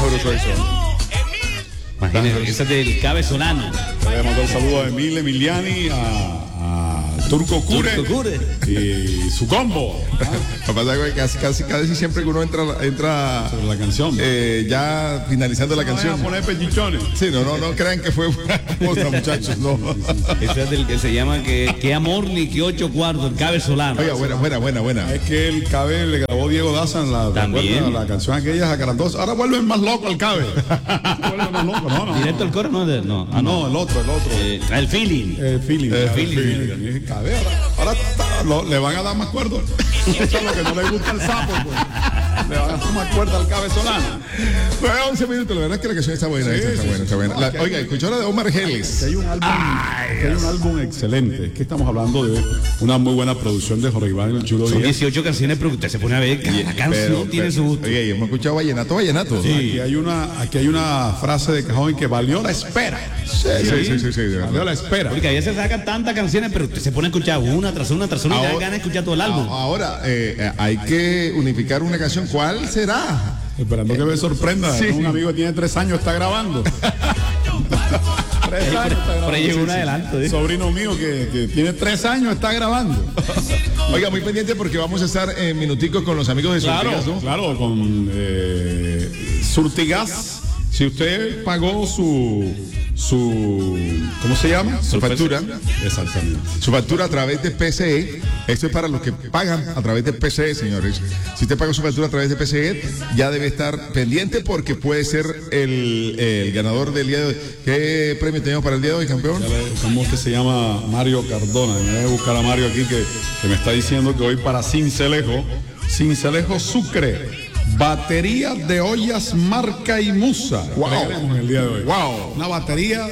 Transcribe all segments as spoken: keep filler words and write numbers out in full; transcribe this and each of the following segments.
sabroso eso. Imagínate, ese es del Cabe Solano. Le mando un saludo a Emil Emiliani, a, a Turco Cure, Turco Cure y su combo. Lo que pasa es que casi, casi, casi siempre que uno entra, entra sobre la canción, eh, ya finalizando la no canción. vayan a poner pechichones. Sí, no, no, no crean que fue una cosa, muchachos, no. Ese es del que se llama que, que amor ni que ocho cuartos, el Cabe Solano. Oiga, buena, buena, buena, buena. Es que el Cabe le grabó Diego Daza en la, También. la canción aquella jacarandosa. Ahora vuelven más loco el Cabe. Vuelven más loco, no, no. Directo al coro, no, de- no, ah, No, el otro, el otro. Eh, el feeling. El feeling. El el feeling. feeling. El Cabe, ahora, ahora está- lo- le van a dar más cuerdo. Eso es lo que no le gusta al sapo, pues. Le van a dar más cuerda al Cabe Solano. Bueno, once minutos, la verdad es que la canción está buena, Sí, esta está sí, buena, sí, está buena. sí. La- oiga, escuchó la de Omar Que Geles. hay un álbum, que hay un álbum excelente. Es que estamos hablando de una muy buena producción de Jorge Iván y el Chulo Son Díaz. dieciocho canciones, pero usted se pone a ver, cada canción Pero, tiene pero, su gusto. Oye, hemos escuchado vallenato, vallenato. Aquí hay una, aquí hay una frase de cajón que valió la espera. Sí, sí, sí, sí, sí, de Valió verdad. la espera. Porque a veces sacan tantas canciones, pero usted se pone a escuchar una tras una tras una y da Ahora- ganas de escuchar todo el álbum. Ahora, eh, eh, hay que unificar una canción. ¿Cuál será? Esperando que me sorprenda. Sí. Un amigo que tiene tres años está grabando. Tres años está grabando. Por ahí llegó Sí, un sí. adelanto, ¿eh? Sobrino mío que, que tiene tres años está grabando. Oiga, muy pendiente porque vamos a estar en minuticos con los amigos de Claro, Surtigas, ¿no? claro, con eh, Surtigas. Si usted pagó su su ¿cómo se llama? Su factura. Exactamente. Su factura a través de P C E. Esto es para los que pagan a través de P C E, señores. Si usted paga su factura a través de P C E, ya debe estar pendiente porque puede ser el, el ganador del día de hoy. ¿Qué premio tenemos para el día de hoy, campeón? Ya ve, ¿Cómo es que se llama? Mario Cardona. Me voy a buscar a Mario aquí que, que me está diciendo que hoy para Cincelejo, Cincelejo Sucre, batería de ollas marca y Musa. Wow. Regalemos en el día de hoy. Wow. Una batería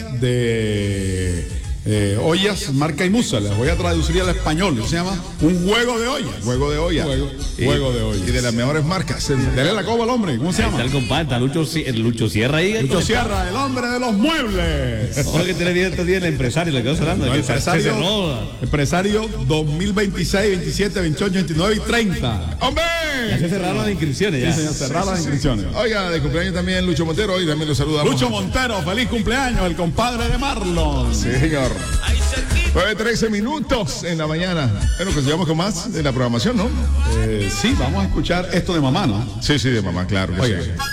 de eh, ollas marca y Musa. Les voy a traducir al español. Se llama un juego de ollas. Juego de olla. Juego, Y- juego de ollas. Y de las mejores marcas. Dele la coba al hombre. ¿Cómo se Ahí llama? está el compadre, está Lucho, Si- el Lucho Sierra ahí. Lucho Sierra, el hombre de los muebles. Ahora que tiene estos días el empresario, le quedó hablando. No, que se- se empresario, cerró. empresario dos mil veintiséis, veintisiete, veintiocho, veintinueve y treinta. ¡Hombre! Ya se cerraron las inscripciones. Ya. Sí, señor, cerrar las inscripciones. Oiga, de cumpleaños también Lucho Montero. Hoy también lo saludamos. Lucho Montero, feliz cumpleaños, el compadre de Marlon. Sí, señor. nueve trece minutos en la mañana. Bueno, pues sigamos con más de la programación, ¿no? Eh, sí, vamos a escuchar esto de mamá, ¿no? Sí, sí, de mamá, claro. que Oiga. sí.